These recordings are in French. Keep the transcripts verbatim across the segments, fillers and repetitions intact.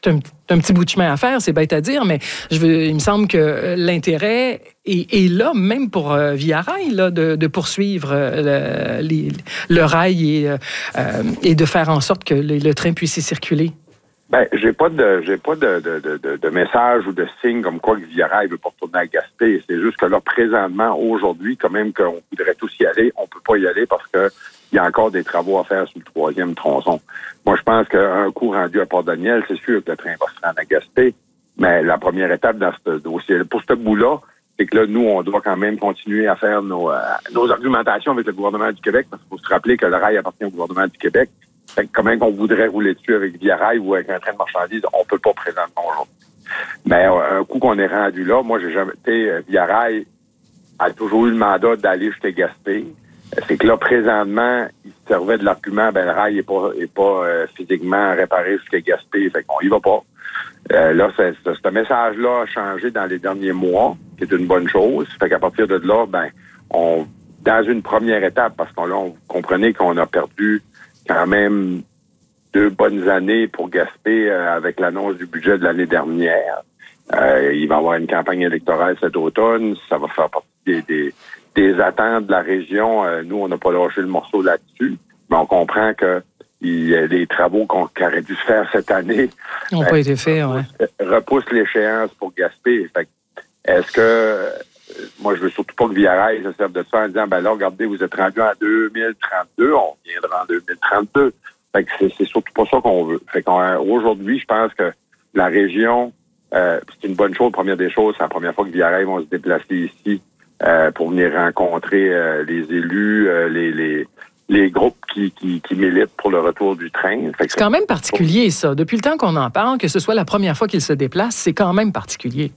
c'est un, un petit bout de chemin à faire, c'est bête à dire, mais je veux, il me semble que l'intérêt est, est là, même pour euh, Via Rail, là, de, de poursuivre euh, le, les, le rail et, euh, et de faire en sorte que le, le train puisse y circuler. Ben, j'ai pas de j'ai pas de, de, de, de message ou de signe comme quoi que Via Rail veut pas retourner à Gaspé. C'est juste que là, présentement, aujourd'hui, quand même qu'on voudrait tous y aller, on peut pas y aller parce que il y a encore des travaux à faire sur le troisième tronçon. Moi, je pense qu'un coup rendu à Port-Daniel, c'est sûr que le train va se rendre à Gaspé, mais la première étape dans ce dossier, pour ce bout-là, c'est que là, nous, on doit quand même continuer à faire nos, euh, nos argumentations avec le gouvernement du Québec, parce qu'il faut se rappeler que le rail appartient au gouvernement du Québec. Fait que comment qu'on voudrait rouler dessus avec Via Rail ou avec un train de marchandises, on peut pas présentement aujourd'hui. Mais euh, un coup qu'on est rendu là, moi, j'ai jamais été, euh, Via Rail a toujours eu le mandat d'aller jusqu'à Gaspé. C'est que là, présentement, il se servait de l'argument, ben le rail est pas est pas euh, physiquement réparé jusqu'à Gaspé, fait qu'on y va pas. Euh, là, c'est, c'est, ce message-là a changé dans les derniers mois, qui est une bonne chose. Fait qu'à partir de là, ben, on, dans une première étape, parce qu'on là, on comprenait qu'on a perdu quand même deux bonnes années pour Gaspé euh, avec l'annonce du budget de l'année dernière. Euh, il va y avoir une campagne électorale cet automne. Ça va faire partie des, des, des attentes de la région. Euh, nous, on n'a pas lâché le morceau là-dessus, mais on comprend que il y a des travaux qu'on qui auraient dû se faire cette année. N'ont pas été faits, ouais. Repousse l'échéance pour Gaspé. Fait que, est-ce que moi, je veux surtout pas que Via Rail se serve de ça en disant, ben là, regardez, vous êtes rendu en deux mille trente-deux, on viendra en deux mille trente-deux. Fait que c'est, c'est surtout pas ça qu'on veut. Fait qu'aujourd'hui, je pense que la région, euh, c'est une bonne chose. Première des choses, c'est la première fois que Via Rail vont se déplacer ici euh, pour venir rencontrer euh, les élus, euh, les, les, les groupes qui, qui, qui militent pour le retour du train. Fait que c'est quand même particulier, ça. Depuis le temps qu'on en parle, que ce soit la première fois qu'ils se déplacent, c'est quand même particulier.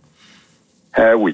Euh, oui.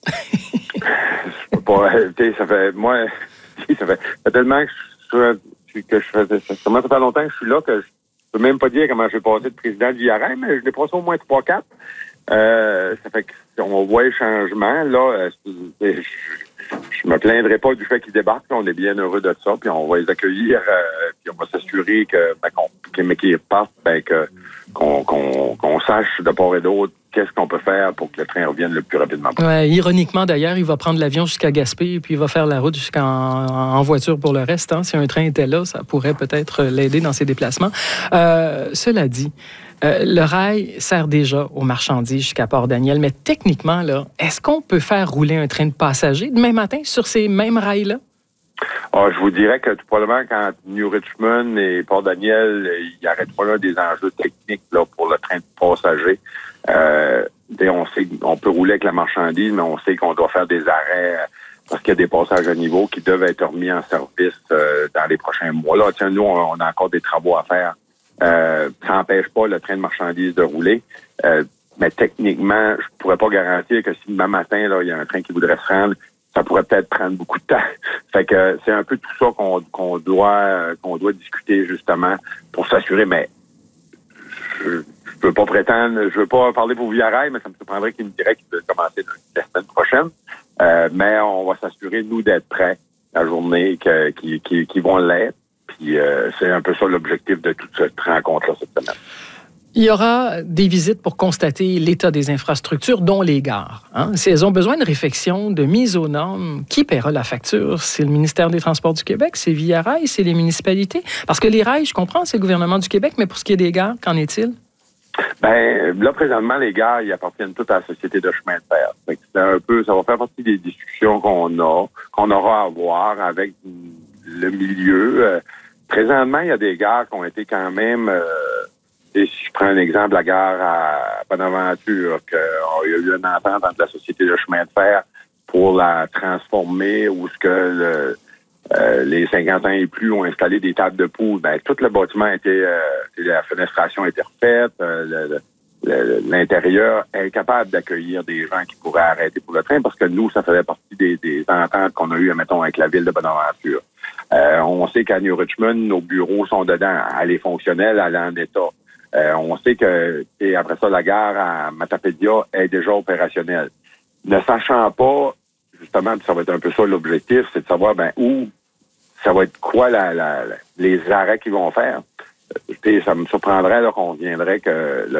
Je peux pas, ça fait, moi, ça fait, ça fait tellement que je, que je faisais, ça commence à faire longtemps que je suis là que je peux même pas dire comment je vais passer de président de Via Rail, mais je l'ai passé au moins trois quatre. Euh, ça fait qu'on voit les changements, là, je, je me plaindrai pas du fait qu'ils débarquent, on est bien heureux de ça, puis on va les accueillir, euh, puis on va s'assurer que, ben, qu'on, mais qu'ils repartent, ben, que, qu'on, qu'on, qu'on sache de part et d'autre qu'est-ce qu'on peut faire pour que le train revienne le plus rapidement possible. Ouais, ironiquement, d'ailleurs, il va prendre l'avion jusqu'à Gaspé, puis il va faire la route jusqu'en en voiture pour le reste. Hein. Si un train était là, ça pourrait peut-être l'aider dans ses déplacements. Euh, cela dit, euh, le rail sert déjà aux marchandises jusqu'à Port-Daniel, mais techniquement, là, est-ce qu'on peut faire rouler un train de passagers demain matin sur ces mêmes rails-là? Ah, je vous dirais que tout probablement quand New Richmond et Port-Daniel, il n'y aurait pas là des enjeux techniques là, pour le train de passagers. Euh, on sait qu'on peut rouler avec la marchandise, mais on sait qu'on doit faire des arrêts parce qu'il y a des passages à niveau qui doivent être remis en service euh, dans les prochains mois. Là, tiens, nous, on a encore des travaux à faire. Euh, ça n'empêche pas le train de marchandises de rouler. Euh, mais techniquement, je pourrais pas garantir que si demain matin, là, il y a un train qui voudrait se rendre, ça pourrait peut-être prendre beaucoup de temps. Fait que c'est un peu tout ça qu'on, qu'on doit qu'on doit discuter justement pour s'assurer. Mais je, je peux pas prétendre, je veux pas parler pour Via Rail, mais ça me surprendrait qu'il me dirait qu'il peut commencer la semaine prochaine. Euh, mais on va s'assurer, nous, d'être prêts la journée que, qui, qui, qui vont l'être. Puis euh, c'est un peu ça l'objectif de toute cette rencontre-là cette semaine. Il y aura des visites pour constater l'état des infrastructures, dont les gares. Hein? Si elles ont besoin de réflexion, de mise aux normes, qui paiera la facture? C'est le ministère des Transports du Québec, c'est Via Rail, c'est les municipalités? Parce que les rails, je comprends, c'est le gouvernement du Québec, mais pour ce qui est des gares, qu'en est-il? Ben là, présentement, les gares, ils appartiennent toutes à la Société de chemin de fer. Fait que c'est un peu, ça va faire partie des discussions qu'on a, qu'on aura à avoir avec le milieu. Euh, présentement, il y a des gares qui ont été quand même... Euh, Et si je prends un exemple, la gare à Bonaventure, qu'il y a eu une entente entre la Société de chemin de fer pour la transformer où ce que le, euh, les cinquante ans et plus ont installé des tables de poule, ben tout le bâtiment a été, euh, la fenestration a été refaite, euh, le, le, l'intérieur est capable d'accueillir des gens qui pourraient arrêter pour le train parce que nous, ça faisait partie des, des ententes qu'on a eues, mettons, avec la ville de Bonaventure. Euh, on sait qu'à New Richmond, nos bureaux sont dedans, elle est fonctionnelle, elle est en état. Euh, on sait que, et après ça, la gare à Matapédia est déjà opérationnelle. Ne sachant pas, justement, ça va être un peu ça l'objectif, c'est de savoir, ben, où, ça va être quoi la, la, la les arrêts qu'ils vont faire. Euh, ça me surprendrait, là, qu'on viendrait que le